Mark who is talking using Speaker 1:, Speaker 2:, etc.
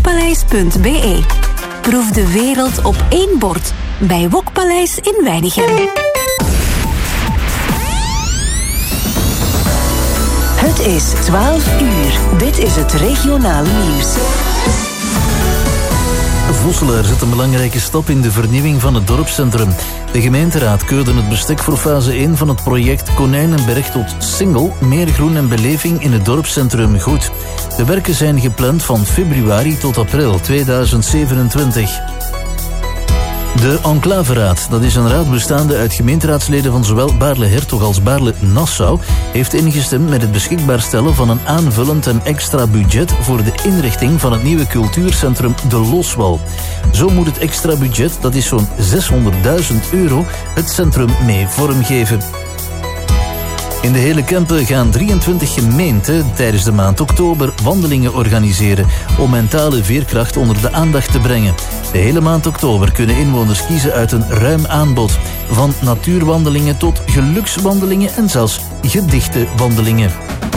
Speaker 1: wokpaleis.be. Proef de wereld op één bord bij Wokpaleis in Weinigem.
Speaker 2: Het is 12 uur. Dit is het regionale nieuws.
Speaker 3: Vosselaar zet een belangrijke stap in de vernieuwing van het dorpscentrum. De gemeenteraad keurde het bestek voor fase 1 van het project Konijnenberg tot Singel, meer groen en beleving in het dorpscentrum goed. De werken zijn gepland van februari tot april 2027. De Enclaveraad, dat is een raad bestaande uit gemeenteraadsleden van zowel Baarle-Hertog als Baarle-Nassau, heeft ingestemd met het beschikbaar stellen van een aanvullend en extra budget voor de inrichting van het nieuwe cultuurcentrum De Loswal. Zo moet het extra budget, dat is zo'n €600.000, het centrum mee vormgeven. In de hele Kempen gaan 23 gemeenten tijdens de maand oktober wandelingen organiseren om mentale veerkracht onder de aandacht te brengen. De hele maand oktober kunnen inwoners kiezen uit een ruim aanbod. Van natuurwandelingen tot gelukswandelingen en zelfs gedichtenwandelingen.